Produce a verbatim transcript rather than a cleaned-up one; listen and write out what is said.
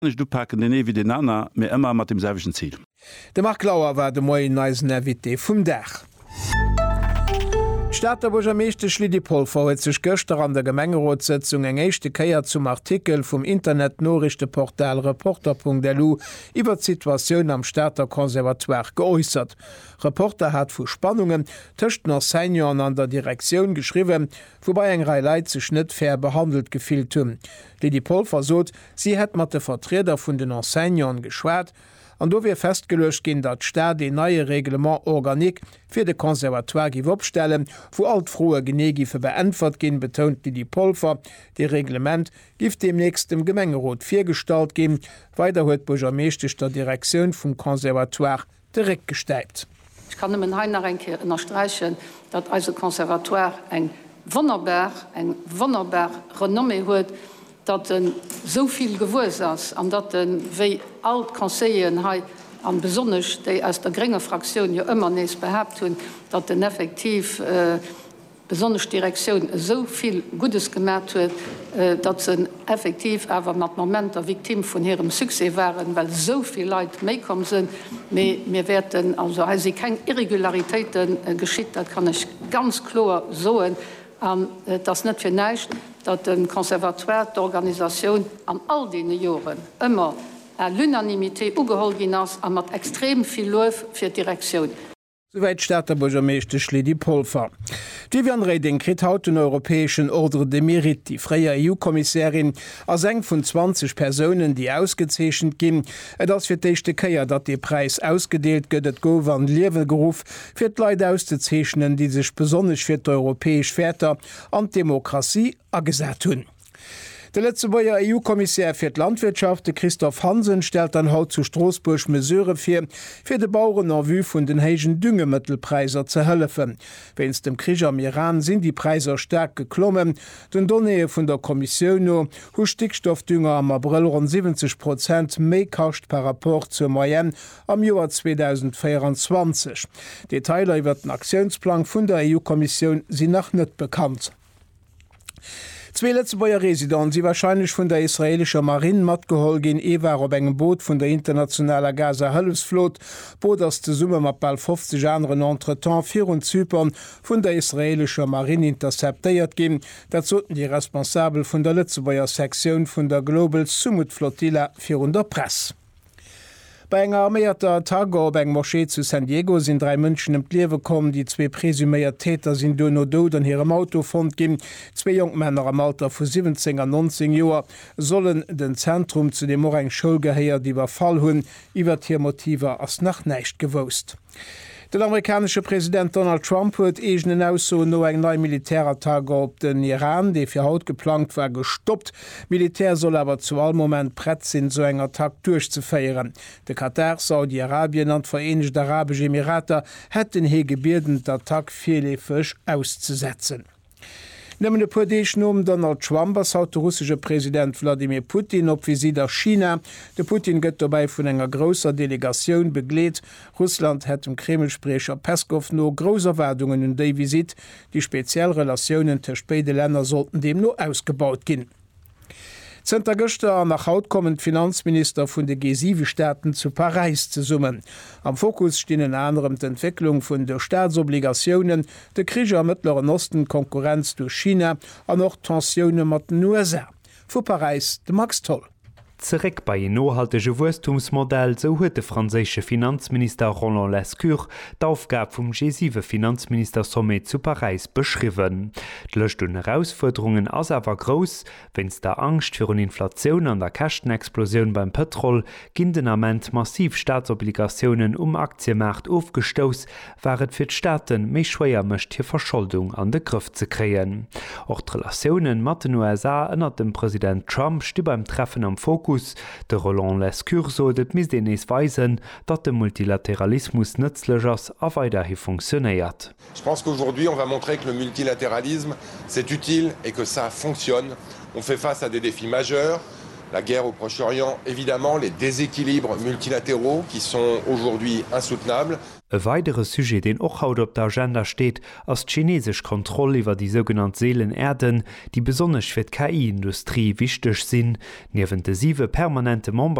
Ich du packen den e wie den Anna mir immer mat dem selschen Ziel. De Mark Lauer war de moi neisen Invité vum Dach. Staat der Bogermeeschte Schlidipolver huet sech gëchter an der Gemengerotsetzung eng éischchte Käier zum Artikel vum Internetnorichteportal Reporter punkt d l u iwwer d'Situatioun am Staater Konservatoire geäussert. Reporter hat vu Spannungen töcht noch Senioren an der Direktion geschriwen, wobei eng Rei Leiit sech net fair behandelt gefilt hunn. Lidipolver sot, sie hett mat de Vertreter vun den Enseignern geschwert, an do wie festgelöscht gin, dat Staat de neue Reglement organik fir de Konservatoire giw opstellen, wo altfroe Genegife beantwort gin, betont die die Polver. De Reglement gift demnächst dem Gemengerot firstalt gin, weiter huet Bogermeeschtech der Direktion vum Konservatoire direkt gesteipt. Ich kann dem Heinrike unterstreichen, dat also Konservatoire eng Wonnerberg eng Wonnerberg Renomme huet, dat den soviel gewus ass, an dat den wéi alt Konseien ha an besonnech déi aus der geringe Fraktion jo ëmmer nees behabt hunn, dat den effektiv äh, besonnech Direktion soviel Gutes gemerk huet, äh, dat ze effektiv awer mat moment der Viktim vun herem Suse waren, well soviel Leiit méikom sinn, mir werden also ha se kein Irregularitéiten äh, geschitt, dat kann ich ganz klar soen, an äh, das net fir neicht, dat den Konservatoire d'Organisation an all dee Joren ëmmer a l'Unanimité ugeholgin ass a mat extrem viel Louf fir Direktion. Soweit Staat der Bogermeeschte Schlidipolver. Die Reding krit haut den Europäischen Ordre de Mérite, die freie E U-Kommissarin as eng vun zwanzig Personen, die ausgezeechchen ginn, et ass fir d'échte Käier, dat de Preis ausgedeelt gëtt et gouf an Liewegeruf fir d Leiit auszuzeechnen, die sech besonnech fir d'europäesch Väter an Demokratie agesät hunn. Der letzte Bayer E U-Kommissär fir d Landwirtschaft, de Christoph Hansen, stellt an haut zu Straßburg Mesureure fir, fir de Bauern an vu vun den héigen Düngemittelpreiser ze hëllefen. Wenns dem Krieg am Iran sinn die Preiser stark geklommen, den Donnee vun der Kommissiono hu Stickstoffdünger am April rund siebzig Prozent méi kascht par rapport zur Moyenne am Joar zweitausendvierundzwanzig. Detailer iwwer den Aktionsplan vun der E U-Kommission sinn nach net bekannt. Zwei letzte Bayer Residenten, sie wahrscheinlich von der israelischer Marine matgehol gin ewer op engem Boot von der internationaler Gaza Hëllefsflot, Boot ass de Summe mat bald fünfzig anderen Entretemps vir und Zypern vun der israelischer Marine interceptéiert gin, dat soten die Responsabel vun der Lützeburger Sektion vun der Global Summit Flottilla vir der Press. Bei enger armeierter Tago op eng Moschee zu San Diego sind drei Mënschen em Liewe kommen, die zwee presuméiert Täter sind do no do an hirem Auto fond gin. Zwei Jungmänner am Alter vu siebzehn an neunzehn Joer sollen den Zentrum zu dem Moreng Schulgeheier, die war fall hunn, iwwer hier Motive ass nach neicht gewost. Der amerikanische Präsident Donald Trump huet egenen ausso no eng neu militärer Tag op den Iran, de fir haut geplant war, gestoppt. Militär soll aber zu all moment brett sinn, so enger Tag durchzufeieren. De Katar, Saudi-Arabien an Vereinigte Arabische Emirate hätten he gebierden der Tag vielefech auszusetzen. Nemmmen de Podéchen um Donald Trump as haut der russische Präsident Wladimir Putin op Visit nach China. De Putin gëtt dabei vun enger grosser Delegatioun begleet. Russland hett dem Kremlsprecher Peskow no groser Werdungen un déi Visit. Die speziell Relationioen ter beide Länder sollten dem no ausgebaut ginn. Zter Göster nach Haut kommen Finanzminister vun de G sieben Staaten zu Paris zu summen. Am Fokus stehen in anderem d'Entwicklung vun der Staatsobligationen, de Krieg am Mittleren Osten, Konkurrenz durch China an noch Tensionen mat den U S A. Vu Paris de Max Toll. Zerek bei en nohaltege Wurstumsmodell so huet de franzésche Finanzminister Roland Lescure d'Aufgab vum G sieben Finanzminister Sommet zu Paris beschriwen. D'Lëcht un Herausforderungen ass awer gross, wenns der Angst fir un Inflationun an der Kächtenexplosioun beim Petrol ginn den Amment massiv Staatsobligationen um Aktienmarkt aufgestos, waret fir d'Staaten méi schwéier mëcht hir Verschuldung an de Griff ze kreien. Och d'Relationioen mat den U S A ënnert dem Präsident Trump sti beim Treffen am Fokus. De Roland Lescure sodet mis denes weisen, dat de Multilateralismus nützlich ass a weiterhi funktioniert. Je pense qu'aujourd'hui on va montrer que le multilatéralisme c'est utile et que ça fonctionne. On fait face à des défis majeurs la guerre au Proche-Orient, évidemment les déséquilibres multilatéraux qui sont aujourd'hui insoutenables. E weitere Sujet, den och haut op der Agenda steht, ass chinesesch Kontrolle iwwer die sogenannte Seelenerden, die besonnech fir d' K I-Industrie wichtech sinn, niewen de sieve permanente Member